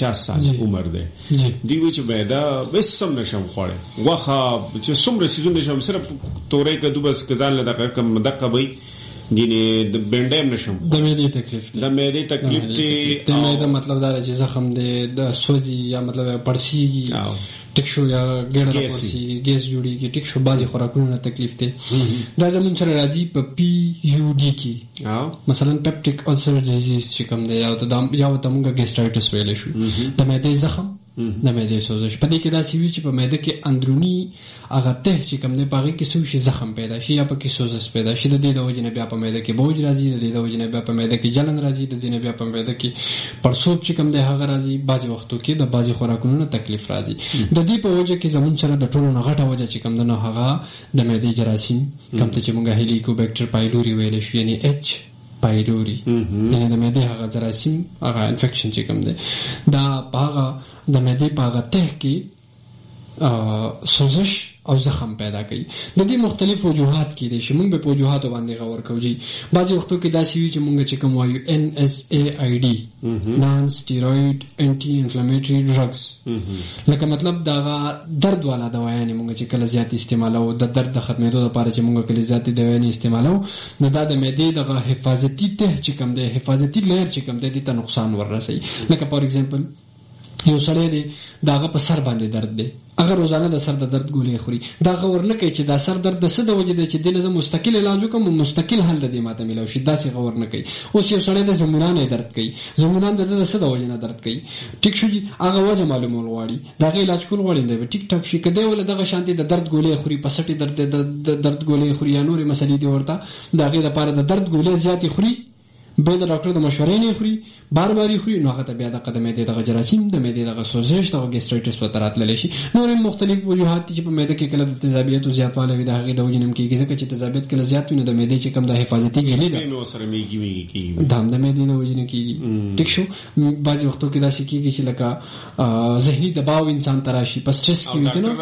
50 سال عمر دی دی وی چې معده وسم نشم خوړې واخه چې څومره سيزونه نشم صرف تورې کدو بس کزان له دغه کم دقه وي دینه د بنډم نشم د معدې تکلیف دی د معده مطلب دا چې زخم دی د سوزي یا مطلب پړسیږي ټیک شو یا ګډه پړسي ګیس جوړیږي ټیک شو بازي خوراکونو تکلیف دی دا زمون سره راځي په پی یو ډی کې مثلا پیپټیک ألسر ډیزیز چې کوم دی یا ته موږ ګیسټرایټس ویل شو د معدې زخم د معدې سوزش په دې کې دا سوي چې په معده کې اندرونی هغه ته چې کوم دی پاږي کې سوي زخم پیدا شي یا په کې سوزش پیدا شي د دې د وجې نه بیا په معده کې بوج راځي د دې د وجې نه بیا په معده کې جلن راځي د دې نه بیا په معده کې پړسوب چې کوم دی هغه راځي بعضي وختو کې د بعضي خوراکونو تکلیف راځي د دې په وجه کې زمون سره د ټولو نه غټه وجه چې کوم دی نو هغه د معدې جراثیم کوم ته چې موږ هیلیکوبیکټر پایلوري ویل شو یعنی اچ پایلوري یعنی د معدې هغه جراثیم هغه انفیکشن چې کوم دی دا هغه د معدې په هغه ته کې سوزش او زخم پیدا کوي د دې مختلف وجوهات کې دي چې موږ په وجوهاتو باندې غور کوو جی بعضي وختو کې دا سوي چې موږ چې کوم وایو NSAID نان سټیروید انټي انفلامټری ډرګز لکه مطلب دا درد والا دوايانې موږ چې کله زیات استعمالو د درد د ختمېدو لپاره چې موږ کله زیات دوايانې استعمالو نو دا د معدې د حفاظتي ته چې کوم دی حفاظتي لیر چې کوم دی ته نقصان ورسوي لکه فور ایگزامپل یو سړی دی داغه په سر باندې درد دی اگر روزانه د سر د درد ګولې خوري دا غور نه کوي چې دا سر درد د څه د وجې دی چې د لازم مستقل علاج وکم مستقل حل د دې ماته ملو شي دا څه غور نه کوي اوس یو سړی د زمونان درد کوي زمونان د څه د وجې نه درد کوي ټیک شو هغه وجه معلومول غواړي دا غي علاج کول غواړي دی ټیک ټاک شي کده ول دغه شانتي د درد ګولې خوري پسټي درد د درد ګولې خوري یا نورې مسلې دی ورته دا غي د لپاره د درد ګولې زیاتې خوري به د ډاکټر د مشورې نه خوري بار خوري نو هغه ته بیا د قدمې د جراثیم د معدې د سوزش د ګیسټرایټس وترات للی شي نور مختلف وجوهات چې په معده کې کله د تیزابیت او زیاتواله وي د هغه د وجنم کېږي ځکه چې تیزابیت کله زیات وي نو د معدې چې کم د حفاظتي ګیلې ده نو سره میږي دام د معدې د وجنم کېږي ټیک شو بعضي وختو کې دا شي کېږي چې لکه ذهني دباو انسان تراشي په سټرس کې وي کنه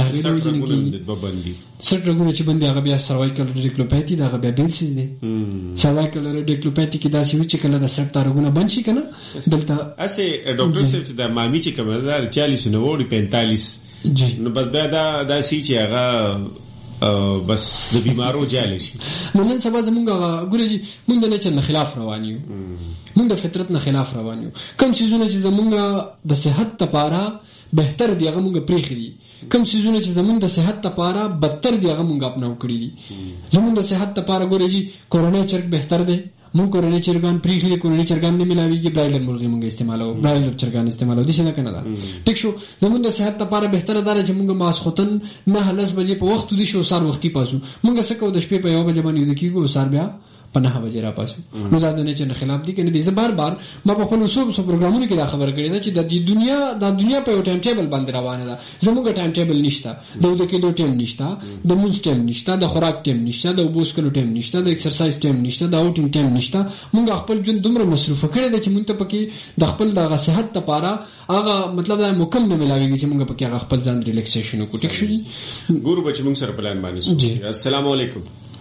سټ رګونه چې باندې هغه بیا سروایکل ریډیکلوپاثي دا هغه بیا بیلسیس دي سروایکل ریډیکلوپاثي کې دا شي چې کله د سټ تارونه بند شي کنه دلته اسه ډاکټر صاحب چې د مامي چې کومه دا 40 نو 45 جی نو بس دا سي چې هغه بس د بیمارو جالي شي نو نن سبا زمونږ ګورې موږ د نچر نه خلاف روان یو موږ د فطرت نه خلاف روان یو کوم چیزونه چې زمونږ د صحت لپاره بهتر دی هغه موږ پریخي دي کوم چیزونه چې زمونږ د صحت لپاره بدتر دی هغه موږ اپناو کړی دي زمونږ د صحت لپاره ګورې کورونی چرګ بهتر دی موږ کورونی چرګان پریخي دي کورونی چرګان نه ملاويږي برایلر مرغي موږ استعمالو برایلر چرګان استعمالو دي څنګه کنه دا ټیک شو زمونږ د صحت لپاره بهتر دی چې موږ ماسختن 9:10 بجې په وخت دي شو سار وختي پاسو موږ څه کوو د شپې په 1 بجې باندې د کیږو سار بیا په 9 بجې را پاسو نو دا د نه چې خلاف دي کنه دي زه بار ما په خپل سو پروګرامونو کې دا خبره کړې ده چې د دنیا په یو ټایم ټیبل باندې روانه ده زموږ ټایم ټیبل نشته د کې دوه ټایم نشته د مونږ ټایم نشته د خوراک ټایم نشته د وبوس کلو ټایم نشته د ایکسرسایز ټایم نشته د اوټینګ ټایم نشته موږ خپل ژوند دومره مصروف کړی دی چې موږ ته پکې د خپل د صحت لپاره هغه مطلب دا مکمل ملاويږي چې موږ پکې هغه خپل ځان ریلیکسیشن وکړو ټیک شو ګورو بچ موږ سره پلان باندې السلام علیکم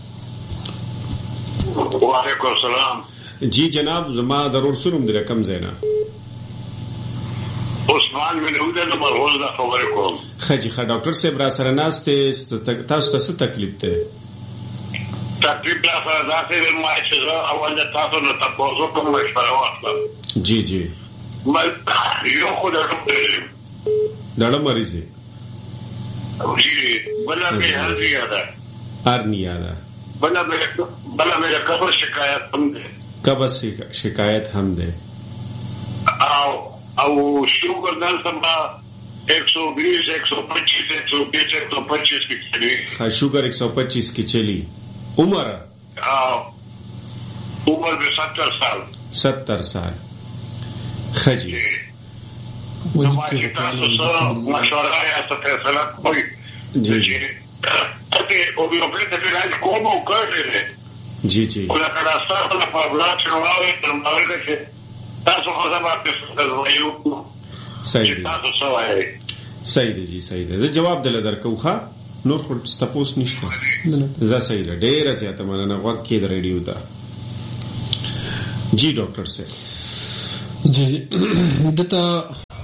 وعلیکم السلام جی جناب زما ضرور سنم در کم زینا عثمان بن هوده نمبر هوز دا خبر کوم خجی ډاکټر صاحب را سره ناشته تاسو ته څه تکلیف ته تکلیف لا سره ذاته ما چې اول د تاسو نو تاسو کوم مشوره واخلم جی جی ما یو خو دړه مریض دی جی بلا به هرنیا ده بلا میرا قبر شکایت هم ده قبر شکایت هم ده او شوگر دل سمبا 120 125 کی چلی شوگر 125 کی چلی عمر بھی 70 سال خجی مشورہ یا فیصلہ کوئی جی جی جی صحیح دی جی صحیح دی جواب دل درکو ښا نور خو تاسو نشته زه صحیح ده ډیره زیاته مننه غوږ کې د ریډیو ته جی ډاکټر صاحب جی دته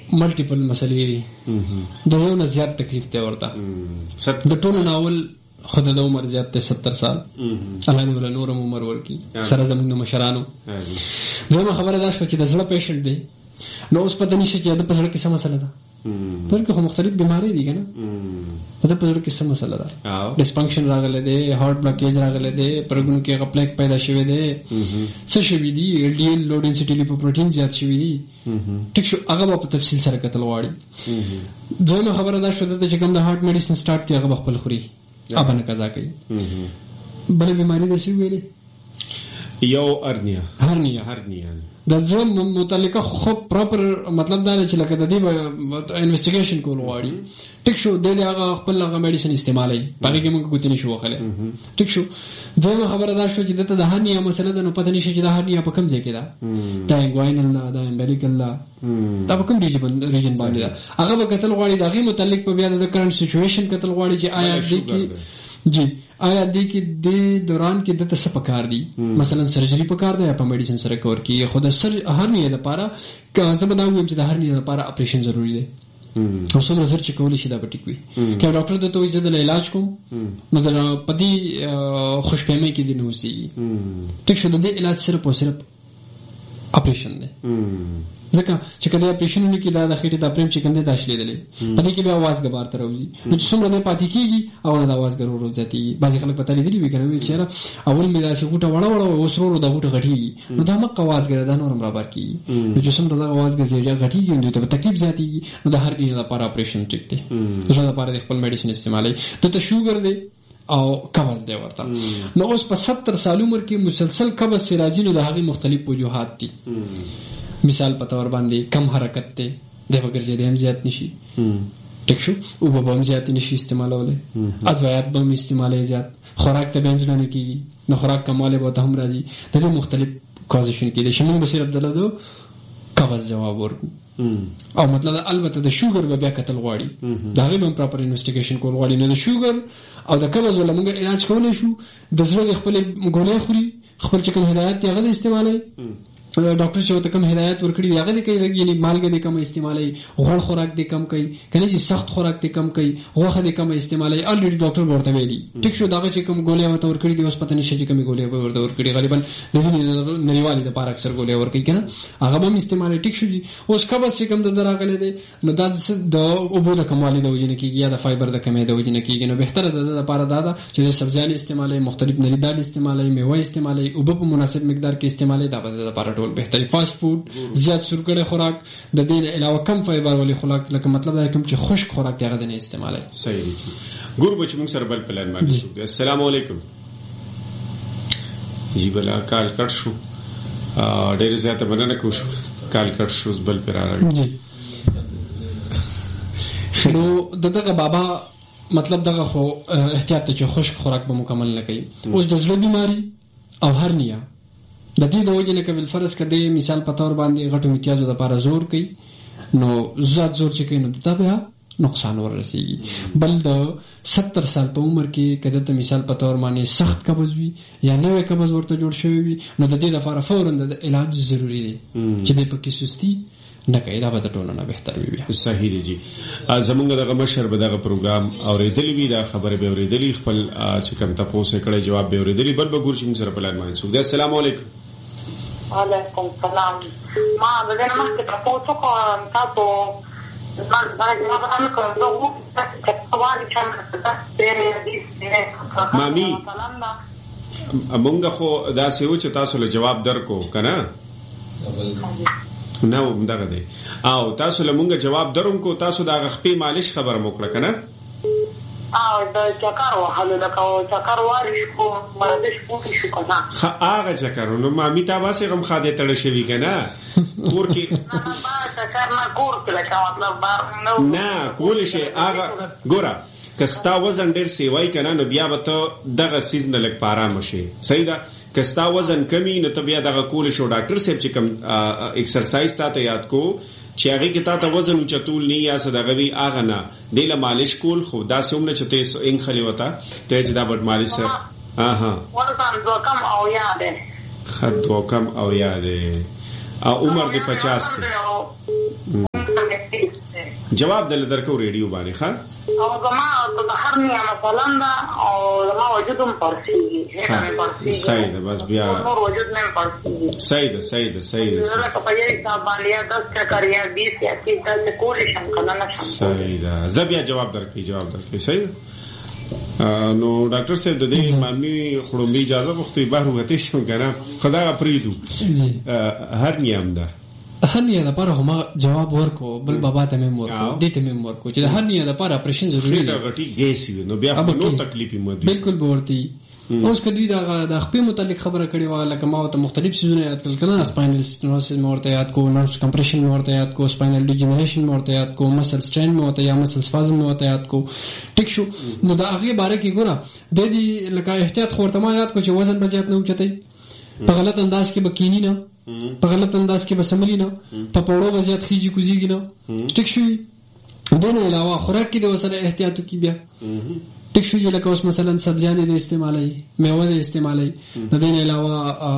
ملټیپل مسلې دي د یو نه زیات تکلیف دی ورته د ټولو ناول خود د عمر زیات ته 70 سال الله دې ول نور عمر ورکی سره زموږ د مشرانو دویمه خبره دا شو چې د زړه پیشنټ دی نو اوس پته نشي چې د پزړه کې څه مسله ده پر کې مختلف بیماری دي کنه د پزړه کې څه مسله ده ډسفنکشن راغله ده هارت بلاکیج راغله ده پرګونو کې غپلیک پیدا شوی ده څه شوی دي LDL لو ډنسټي لیپوپروټین زیات شوی دي ټیک شو هغه په تفصیل سره کتل غواړي دویمه خبره دا شو چې کوم د هارت میډیسن سٹارټ دی هغه خپل خوري ابنه قضا کوي بل بیماری د سی ویلې یو هرنیا د ځم متعلقه خو پراپر مطلب دا چې لکه د دې انویسټیګیشن کول غواړي ټیک شو د هغه خپل هغه میډیسن استعمالي باقي کې موږ کوتنی شو وخله ټیک شو دغه خبره دا شو چې د هرنیا مسله د نو پته نشي چې د هرنیا په کوم ځای کې ده دا انګواینل نه دا امبلیکل دا په کوم ریجن باندې ده هغه به کتل غواړي د هغه متعلق په بیا د کرنٹ سچويشن کتل غواړي چې آیا دې کې جی آیا دې کې د دوران کې د څه پکار دي مثلا سرجری پکار دی یا په میډیسن سره کور کې خود سر هرنیا لپاره که زه بداوم چې د هرنیا لپاره اپریشن ضروری دی او څومره زر چې کولی شي دا به ټیک وي که ډاکټر ته توې زه د علاج کوم نو د پدی خوشفهمي کې دی نو سي ټیک شو د علاج صرف او صرف اپریشن دی ځکه چې کله اپریشن وکړي دا د خېټې د پریم چې کنده داشلې دي په دې کې به आवाज غبار تر وځي نو چې څومره نه پاتې کیږي او د आवाज غرور وځي بعضی خلک پته لري وی کنه چې اول مې دا چې ګوټه وړه وسرور د ګوټه غټي نو دا مکه आवाज غره دا نورم را بار کیږي نو چې څومره د आवाज غږی غټيږي نو ته تکلیف زیاتېږي نو د هر دې لپاره اپریشن ټیک دی زه لپاره د خپل میډیسن استعمالي ته شوګر دی او قبض دی ورته نو اوس په 70 سال عمر کې مسلسل قبض سرازي نو د هغه مختلف وجوهات دي مثال په تور باندې کم حرکت ته د وګر زیات هم زیات نشي ټیک شو او به هم زیات نشي استعمالوله ادویات به هم استعمالي زیات خوراک ته به هم نه کیږي نو خوراک کماله به هم راځي د مختلف کازیشن کې د شمول بصیر عبد الله دو قبض جواب ورکو او مطلب البته د شوګر به بیا کتل غواړي دا غي هم پراپر انویسټیګیشن کول غواړي نو د شوګر او د قبض ولا موږ علاج کولای شو د زړه خپل ګولې خوري خپل چې کوم هدایت دی هغه استعمالي ډاکټر چې ته کوم هدایت ورکړي هغه دې کوي یعنی مالګه دې کم استعمالي غوړ خوراک دې کم کوي کنه چې سخت خوراک دې کم کوي غوخه دې کم استعمالي الریډي ډاکټر ورته ویلي ټیک شو دا چې کوم ګولې ورته ورکړي دي اوس پته نشي چې کوم ګولې ورته ورکړي غالبا د نړیوالي د پاره اکثر ګولې ورکړي کنه هغه هم استعمالي ټیک شو دي اوس کبه چې کوم د دراغلې دي نو دا د اوبو د کمالي د وجنه کېږي یا د فایبر د کمې د وجنه کېږي نو بهتره ده د لپاره دا چې سبزیان استعمالي مختلف نری دال استعمالي میوه استعمالي او په مناسب مقدار کې استعمالي دا د لپاره ټول بهتري فاست فود زیات سرکړه خوراک د دې علاوه کم فایبر ولې خوراک لکه مطلب دا کوم چې خشک خوراک دی هغه نه استعمالي صحیح دي ګور بچ موږ سره بل پلان باندې شو السلام علیکم جی بل کال کټ شو ډېر زیاته بننه کوشش کال کټ شو بل پر راغی جی نو دغه بابا مطلب دغه خو احتیاط ته چې خشک خوراک به مکمل نه کوي اوس د زړه بیماری او هرنیا د دې د وجه نه کول فرض کړي مثال په تور باندې غټو امتیازو د لپاره زور کوي نو زیات زور چې کوي نو دا به نقصان ورسیږي بل د 70 سال په عمر کې کله ته مثال په تور باندې سخت قبض وي یا نوې قبض ورته جوړ شوی وي نو د دې لپاره فورا د علاج ضروری دی چې د پکې سستی نه کوي دا به ټولنه نه بهتر وي صحیح دی جی زمونږ دغه مشر به دغه پروګرام اوریدلی وی دا خبره به اوریدلی خپل چې کوم تاسو کړه جواب به اوریدلی بل به ګور چې موږ سره پلان باندې سو السلام علیکم وعلیکم السلام ما دغه مخکې تاسو کوم تاسو مامي مونږ خو دا سیو چې تاسو له جواب درکو کنه نو دغه دی او تاسو له مونږ جواب درونکو تاسو دا غخپی مالش خبر موکړه کنه او د چکر وهلو د چکر واري شو مرده شو شو کنه هغه چکر نو مامي تا واسه غم خاده تړ شوی کنه کور کې ما چکر نه کور کې لکه مطلب بار نه کول شي هغه ګوره کستا وزن ډیر سیوای کنه نو بیا به ته دغه سیزن لک پارا مشي صحیح ده کستا وزن کمی نو ته بیا دغه کول شو ډاکټر صاحب چې کم ایکسرسایز ته یاد کو چې هغه کې تا وزن چتول نه یا صدغه وی اغه نه دیله مالش کول خو دا سومنه چته ان خلی وتا ته چې دا بد مالش ها وزن دو کم او یاده خد دو کم او یاده او عمر دی 50 ته جواب دل درکو ریډیو باندې ښه او زما د هرنیا مثلا دا او زما وجودم پرسیږي هغه پرسیږي صحیح ده بس بیا نور وجود نه پرسیږي صحیح ده زه په یوه حساب باندې یا 10 کاریا 20 یا 30 کول شم کنه نشم صحیح ده زه بیا جواب درکې صحیح ده نو ډاکټر صاحب د دې مامي خړومبي اجازه وختي بهر وته شو کنه خدای اپریدو هرنیا هم ده هرنیا لپاره هم جواب ورکو بل بابا ته مې ورکو دې ته مې ورکو چې هرنیا لپاره اپریشن ضروري دی غټي ګیس نو بیا نو تکلیف مو دی بالکل ورتي اوس کدی دا د خپل متعلق خبره کړې و لکه ما ته مختلف سيزونه یاد کړل کنه سپاینل سټنوسس مورته یاد کو نرف کمپریشن مورته یاد کو سپاینل ډیجنریشن مورته یاد کو مسل سټرین مورته یا مسل سپازم مورته یاد کو ټیک شو نو دا هغه باره کې ګوره د دې لکه احتیاط خورته ما یاد کو چې وزن بچات نه اوچتای په غلط انداز کې بکینی نه په غلط انداز کې بسملی نه په پړو بزیات خيږي کوزيږي نه ټیک شو دونه علاوه خوراک کې د وسره احتیاط کی بیا ټیک شو لکه اوس مثلا سبزیانې د استعمالي میوه د استعمالي د دې علاوه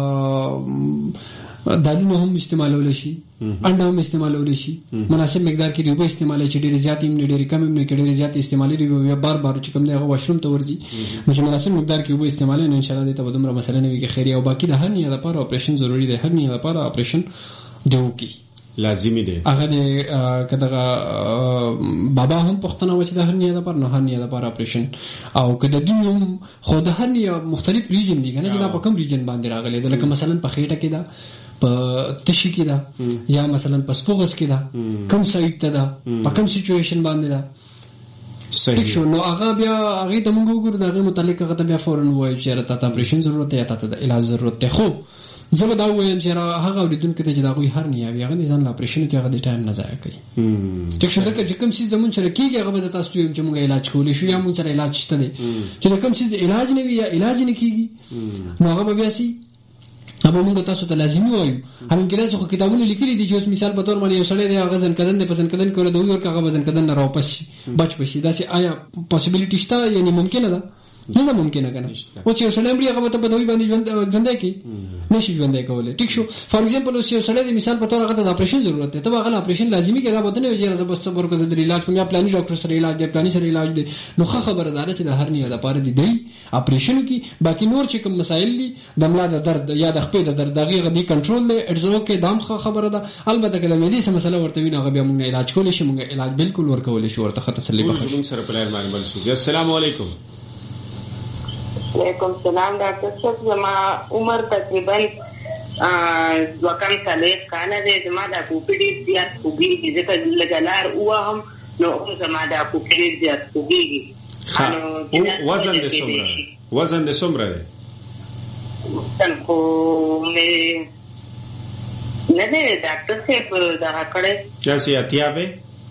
دالونه هم استعمالول شي انډه هم استعمالول شي مناسب مقدار کې دیوبه استعمالي چې ډېر زیات هم نه ډېر کم هم نه کې ډېر زیات استعمالي دی بیا بار چې کوم دی هغه واشروم ته ورځي چې مناسب مقدار کې دیوبه استعمالي نه ان شاء الله دې ته بدومره مسله نه وي کې خیریه او باقي د هر نه لپاره اپریشن ضروری دی هر نه لپاره اپریشن دیو کی لازمی دی هغه کداغه بابا هم پښتنه و چې د هرنیا لپاره نه هرنیا لپاره اپریشن او کده دیم خو د هرنیا مختلف ریجن دي کنه چې دا په کوم ریجن باندې راغلي د لکه مثلا په خېټه کې دا په تشی کې دا یا مثلا په سپوغس کې دا کوم سایت ته دا په کوم سچويشن باندې دا صحیح شو نو هغه بیا هغه ته موږ وګورو دا متعلق هغه ته بیا فورن وایي چې راته اپریشن ضرورت یا ته د علاج ضرورت ته خو زه دا وایم چې هغه اوریدونکو ته چې دا غوي هر نه یاوي هغه ځان لا اپریشن کې هغه د ټایم نه ضایع کوي چې څنګه چې کوم څه زمون سره کیږي هغه به تاسو ته چې موږ علاج کولې شو یا موږ سره علاج شته دي چې کوم څه علاج نه وي یا علاج نه کیږي نو هغه بیا سي هغه موږ تاسو ته لازمي وایو هم انګلیسي خو کتابونه لیکلي دي چې اوس مثال په تور باندې یو سړی دی هغه ځن کدن د پسند کدن کوله دوی ورکه هغه ځن کدن نه راوپس بچ پشي دا سي آیا پوسیبিলিټی شته یعنی ممکن ده نه ممکنه کنه او چې سړی مړي هغه ته په دوی باندې ژوند کوي نشي ژوند کولای ټیک شو فار ایگزامپل اوس یو سړی د مثال په تور هغه ته اپریشن ضرورت دی ته هغه اپریشن لازمي کړه بده نه وي چې بس صبر وکړه د علاج کوم یا پلاني ډاکټر سره علاج دی پلاني سره علاج دی نو خبره ده چې د هرنیا لپاره دی اپریشن کی باقي نور چې کوم مسائل دي د ملا د درد یا د خپې د درد دغه غدي کنټرول دی اټس اوکے دام خبره ده البته کله مې دې مسله ورته وینه هغه بیا موږ علاج کولای شي موږ علاج بالکل ورکول شي ورته تسلی بخښو موږ سره پلان باندې بل شو السلام علیکم وعلیکم السلام ډاکټر صاحب زما عمر تقریبا 2 کاله دی زما د کوپیډي زیات خوږي ځکه لګلار وهم نو زما د کوپیډي زیات خوږي وزن د څومره دی څنګه مې نه دی ډاکټر صاحب دا کړه چې اتیا به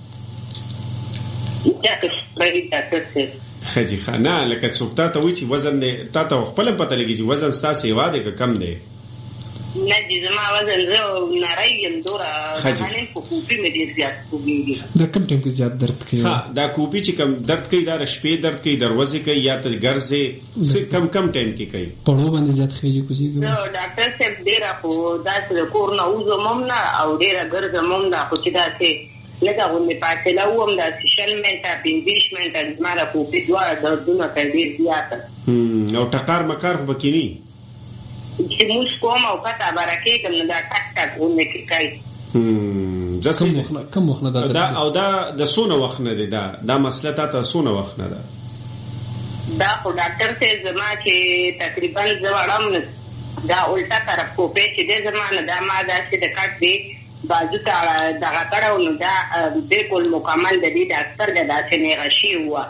ډاکټر صاحب خجی خانه لکه څوک ته وی چې وزن نه تا ته خپل پته لګی چې وزن ستاسو سیوا دی که کم دی نه دې زما وزن زه نارایم دورا باندې په کوپی مې ډیر زیات کوي دا کوم ټیم کې زیات درد کوي ها دا کوپی چې کم درد کوي دا شپې درد کوي دروازه کوي یا ته ګرځي کم ټیم کې کوي پړو باندې زیات خېږي کوزي نو ډاکټر صاحب ډیر خو دا څه کور نه وځم نه او ډیر ګرځم نه خو چې دا څه لکه غوښنه پاتې لا ووم دا سیشل منټه 15 منټه زماره کوپی دوا دردونه کوي زیات او ټکار مکار خو بکینی چې موږ کوم او پتا برکه کوم دا ټک ټک ونه کوي کوم وخت نه دا او دا د سونه وخت نه دی دا مسله ته سونه وخت نه ده دا خو ډاکټر ته زما چې تقریبا زوړم دا الټا طرف کوپی چې د زمانه دا ما دا چې د کټ دی بازو ته دغه کړو نو دا بالکل مکمل د دې ډاکټر د داسې نه غشي هوا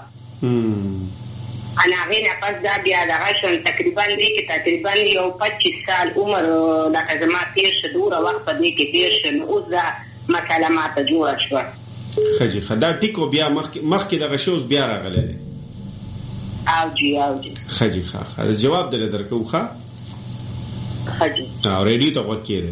انا غینا پس دا بیا دغه شون تقریبا دې کې تقریبا یو 25 سال عمر لکه زما تیر شه دوره وخت په دې کې تیر شه نو اوس دا مکالمات جوړ شو خجی خدا ټیکو بیا مخکې دغه شوز بیا راغله او جی خجی جواب دل درکو ښه خجی او ریډیو ته وکړه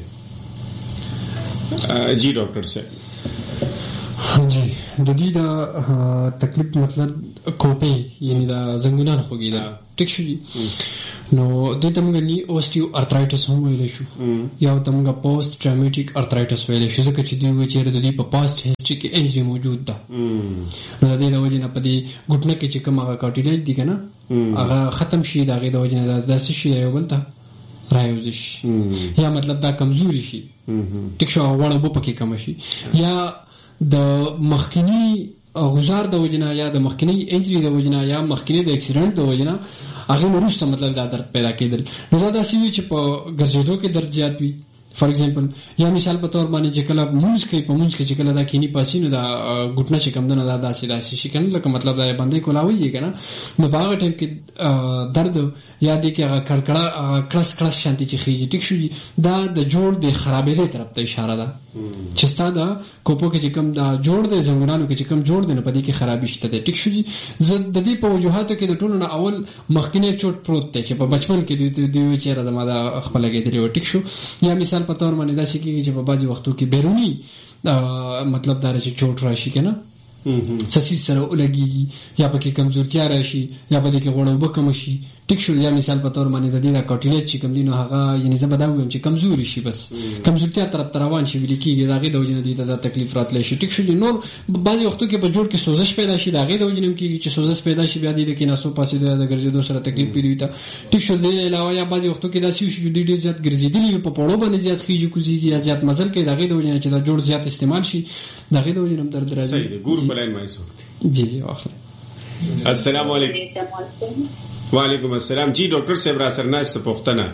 جی ډاکټر صاحب جی د دې دا تکلیف مطلب کوپی یعنی دا زنګونان خوږی دا ټیک شو نو دوی ته موږ نی اوسټیو ارترایټس هم ویلی شو یا ته موږ پوسټ ټرامیټیک ارترایټس ویلی شو ځکه چې دوی وایي چې د دوی په پاست هسټري کې انجری موجود ده. نو د دې د وجې نه په دې ګوټنه کې چې کوم هغه کارټیلیج دي که نه هغه ختم شي، د هغې د وجې نه داسې شي یو بل ته رایوزي شي یا مطلب دا کمزوري شي. ټیک شو، غوړ اوبه پکې کمه شي یا د مخکینی غزار د وجې نه یا د مخکینی انجری د وجې نه یا مخکینی د اکسیډنټ د وجې نه هغې نه وروسته مطلب دا درد پیدا کېدل. نو دا داسې وي چې په ګرځېدو کې درد زیات وي. فار ایگزامپل یا مثال په تور باندې چې کله مونځ کوي، په مونځ کې چې کله دا کینی پاسي نو دا ګوټنه چې کم ده نو دا داسې شي که نه، لکه مطلب دا بندۍ کولاوي یې که نه، نو په هغه ټایم کې درد یا دی کې هغه کړکړه کړس کړس شانتي چې خېږي. ټیک شو، دا د جوړ د خرابېدې طرف ته اشاره ده چې ستا د کوپو کې چې کوم دا جوړ دی، زنګونانو کې چې کوم جوړ دی نو په دې کې خرابي شته دی. ټیک شو جي، زه د دې په وجوهاتو کې د ټولو نه اول مخکینی چوټ پروت دی چې په بچپن کې دوی چېرې د ما دا خپله کېدلې وه. ټیک شو، یا مثال په طور باندې داسې کېږي چې په بعضې وختو کې بیروني مطلب دا چې چوټ راشي که نه، سسیز سره ولګېږي یا پکې کمزورتیا راشي یا په دې کې غوړ اوبه کمه شي. ټیک شو، یا مثال په طور باندې د دې دا کارټیلیج چې کوم دی نو هغه یعنې زه به دا ووایم چې کمزوري شي، بس کمزورتیا طرف ته روان شي ویلې کېږي، د هغې د وجې نه دوی ته دا تکلیف راتلی شي. ټیک شو، نور بعضې وختو کې په جوړ کې سوزش پیدا شي، د هغې د وجې نه هم کېږي چې سوزش پیدا شي، بیا دې د کېناستو پاسېدو یا د ګرځېدو سره تکلیف وي دوی ته. ټیک شو، د دې علاوه یا بعضې وختو کې داسې وشي چې دوی ډېر زیات ګرځېدلي وي، په پوړو باندې زیات خېږي کوزېږي یا زیات مزل کوي، د هغې د وجې نه چې دا جوړ زیات استعمال شي، د هغې د وجې نه هم درد راځي. صحیح دی. ګور بلاین مایسو جی واخلئ. السلام علیکم. وعلیکم السلام. جی ډاکټر صاحب را سره ناست پوښتنه.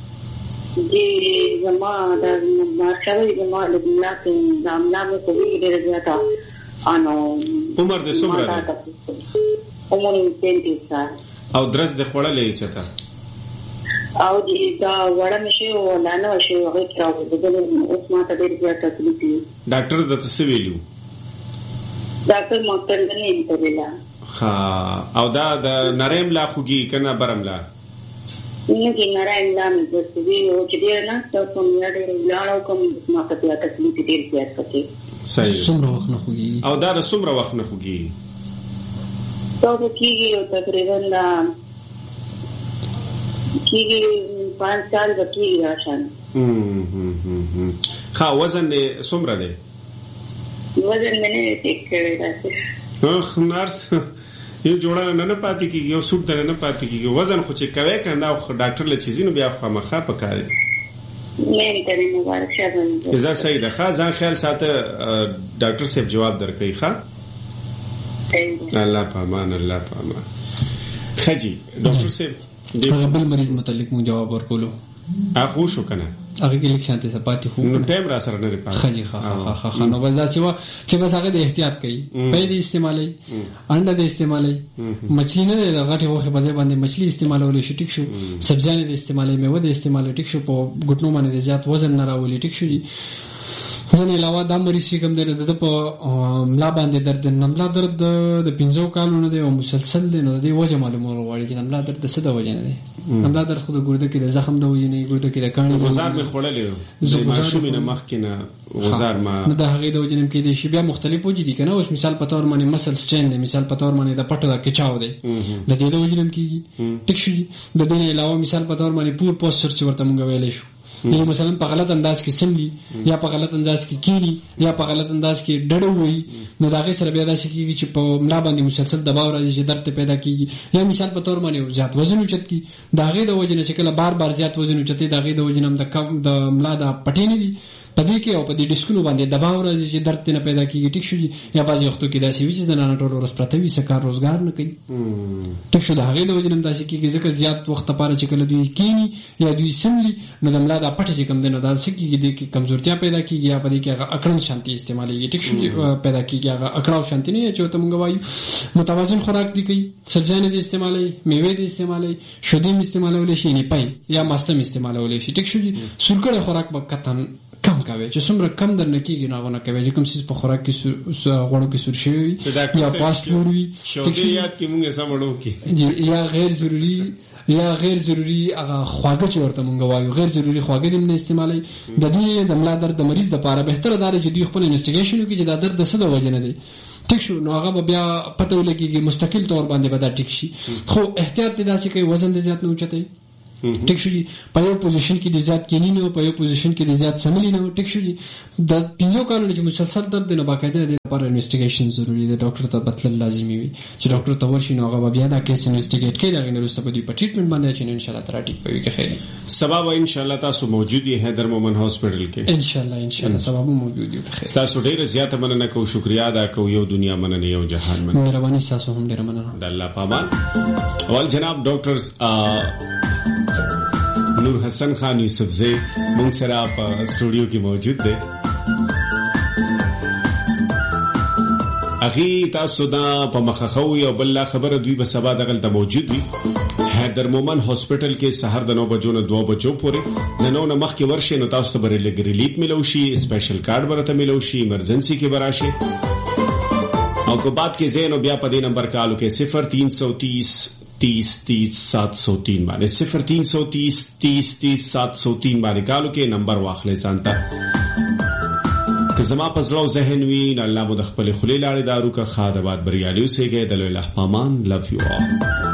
جی زما د مارشاوي زما د بنا کې زامنا مې کوي ډېر زیاته انو عمر د څومره ده؟ عمر 33 سال. او درس د خوړلې چته او دا وړه مې شي او لاله شي هغه کاوه د دې اوس ما ته ډېر زیاته تکلیف دي. ډاکټر د څه ویلو؟ ډاکټر ماته نه ویلا. او دا د نرم لا خوږي کنه برم لا؟ نه کې نرم لا مې دستوي او چې ډېر نه تاسو مې ډېر لاړو کوم ما ته بیا تکلیف ډېر زیات پکې. صحیح. څومره وخت نه خوږي؟ او دا د څومره وخت نه خوږي؟ دا کېږي او تقریبا کېږي 5 سال کېږي راشن. ښه، وزن یې څومره دی؟ وزن مې نه چیک کړی داسې. نرس یو جوړه نه پاتې کېږي، یو سوټ نه پاتې کېږي، وزن خو چې کوي که نه ډاکټر له چیزینو بیا خامخا پکار دی. نه ته مبارک شه باندې اذا صحیح ده. ښه، ځان خیال ساته، ډاکټر صاحب جواب درکوي. ښه، الله پامان، الله پامان. ښه جی ډاکټر صاحب هغه بل مریض متعلق مو جواب ورکولو هغه شو کنه، هغه کې لیک شانته سپاتې خو نو ټایم را سره نه پاتې. خجی ها نو بل دا چې بس هغه د احتیاط کوي، په دې استعمالي انډه د استعمالي، مچھلی نه د غټي وخه په ځای باندې مچھلی استعمالول شي. ټیک شو، سبزیانه د استعمالي، میوه د استعمالي. ټیک شو، په ګټنو باندې زیات وزن نه راولي. ټیک شو جی. نه علاوه دا مریض چې کوم دی د په ملا باندې درد، نملا درد د 15 کالونو دی او مسلسل دی، نو د دې وجه معلومول غواړي چې نملا درد څه د وجه نه دی. نملا درد خو د ګرده کې د زخم د وجه نه، ګرده کې د کاڼي غزار مې خوړلې د ماشومې نه مخکې نه غزار ما نه د هغې د وجه نه کې دی شي. بیا مختلف وجې دي که نه. اوس مثال په طور باندې مسل سټین دی، مثال په طور باندې د پټو د کچاو دی، د دې د وجه نه کېږي. ټیک شو. د دې نه علاوه مثال په طور باندې پور پوسچر چې ورته مونږ ویلی شو، یا مثلا په غلط انداز کې سملی یا په غلط انداز کې کینی یا په غلط انداز کې ډډه وي، نو دا غي سره بیا داسې کیږي چې په ملا باندې مسلسل دباو راځي چې درد پیدا کیږي. یا مثال په تور باندې زیات وزن اوچت کی، دا غي د وجنه چې کله بار بار زیات وزن اوچتي، دا غي د وجنه هم د کم د ملا د پټې نه دي پدې کې او پدې ډیسکونو باندې دباو راځي چې درد نه پیدا کیږي. ټیک شو. یا بعضی وختو کې داسې وي چې زنانه ټول ورځ پرته وي، سکار روزګار نه کوي. ټیک شو. دا غي د وجنه هم داسې کیږي ځکه زیات وخت لپاره چې کله دوی کینی یا دوی سملی، نو د ملا د پټې چې کم دنه داسې کیږي د کمزورتیا پیدا کیږي یا پدې کې هغه اکړن شانتي استعمالي. ټیک شو. پیدا کیږي هغه اکړاو شانتي نه چې ته مونږ وایو. متوازن خوراک دی کوي، سبزیانه دي استعمالي، میوه دي استعمالي، شودیم استعمالول شي، نه پای یا ماستم استعمالول شي. ټیک شو. سورکړه خوراک به کتن کم کوي، چې څومره کم درنه کیږي نه کوي، چې کوم څه په خوراک کې غوړو کې سور شي یا فاست فود وي، شودیات کې موږ سمړو کې یا غیر ضروري هغه خواږه چې ورته مونږ وایو، غیر ضروري خواږه دې نه استعمالي. د دې د ملا درد د مریض لپاره بهتره دا چې دوی خپل انویسټیګیشن وکړي چې دا درد د څه د وجې نه دی. ټیک شو. نو هغه بیا پته ولګيږي مستقل تور باندې به دا ټیک شي. خو احتیاط دې داسې کوي وزن دې زیات نه اوچتای، ټیک شو جی په یو پوزیشن کې د زیات کینی نه په یو پوزیشن کې د زیات سملی نه ټیک شو جی د 5 کالونو چې مسلسل درد نه باقاعده د لپاره انویسټیګیشن ضروری دی ډاکټر ته بتل لازمي وي چې ډاکټر ته ورشي نو هغه بیا دا کیس انویسټیګیټ کوي دا غوښتنه رسته په دې په ټریټمنټ باندې چې ان شاء الله تعالی ټیک وي کې خیر سبب ان شاء الله تاسو موجود یې حیدر مومن هاسپټل کې ان شاء الله سبب موجود یو خیر تاسو ډیره زیاته مننه کوم شکریا ادا کوم یو دنیا مننه یو جهان مننه مهرباني تاسو هم ډیره مننه د الله پامان اول جناب ډاکټرز نور حسن خان یوسفزئی مونږ سره په سټوډیو کې موجود دی اخی تاسو دا په مخخو یو بل خبره دوی به سبا دغلت موجود وي حیدر مومن هاسپټل کې سحر د 9 بجو نه 2 بجو پورې نو مخ کې ورشه نو تاسو ته بری ریلیف ملو شي سپیشل کارت ورته ملو شي ایمرجنسي کې براشه او کو بات کې زینو بیا په دې نمبر کالو کې 0330 30-30-703 باندې 0330-30-30-703 باندې کالو کې نمبر واخلې ځانته که زما په زړه ذهن وي الله مو د خپل خلی لاړې دارو کا خادمات بریالي اوسېږي د الله پامان لو یو